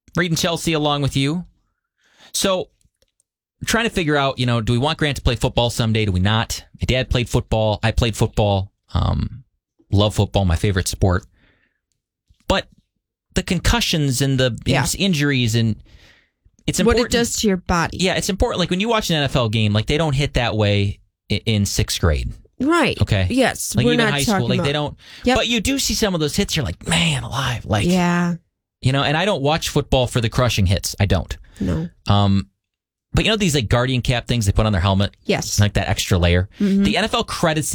Reading Chelsea along with you. So, I'm trying to figure out, do we want Grant to play football someday? Do we not? My dad played football. I played football. Love football, my favorite sport. But the concussions and the injuries, and it's important. What it does to your body. Yeah, it's important. Like when you watch an NFL game, like they don't hit that way in sixth grade. Right. Okay. Yes. Like we're even not high school, like about, they don't. Yep. But you do see some of those hits. You're like, man, alive. Like, yeah. And I don't watch football for the crushing hits. I don't. No. But these like guardian cap things they put on their helmet? Yes. Like that extra layer. Mm-hmm. The NFL credits